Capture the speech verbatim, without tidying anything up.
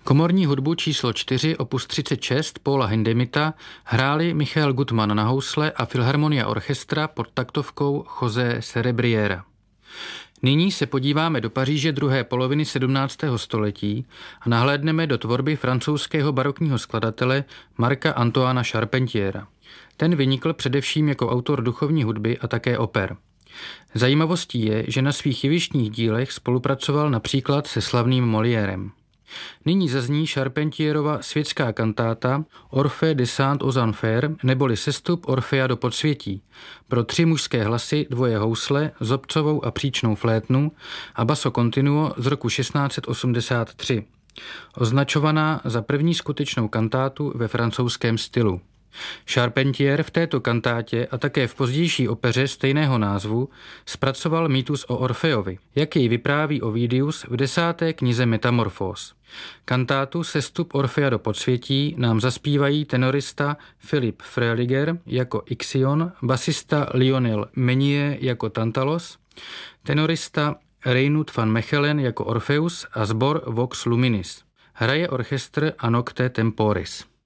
Komorní hudbu číslo čtyři opus třicet šest Paula Hindemitha hráli Michael Gutmann na housle a Filharmonia Orchestra pod taktovkou José Cerebriera. Nyní se podíváme do Paříže druhé poloviny sedmnáctého století a nahlédneme do tvorby francouzského barokního skladatele Marca Antoana Charpentiera. Ten vynikl především jako autor duchovní hudby a také oper. Zajímavostí je, že na svých jevištních dílech spolupracoval například se slavným Moliérem. Nyní zazní Charpentierova světská kantáta Orphée descend aux enfers, neboli Sestup Orfea do podsvětí, pro tři mužské hlasy, dvoje housle, zobcovou a příčnou flétnu a basso continuo z roku šestnáct set osmdesát tři, označovaná za první skutečnou kantátu ve francouzském stylu. Charpentier v této kantátě a také v pozdější opeře stejného názvu zpracoval mýtus o Orfeovi, jak jej vypráví Ovidius v desáté knize Metamorfóz. Kantátu Sestup Orfea do podsvětí nám zaspívají tenorista Philippe Freiliger jako Ixion, basista Lionel Meunier jako Tantalos, tenorista Reinout van Mechelen jako Orpheus a sbor Vox Luminis. Hraje orchestr A Nocte Temporis.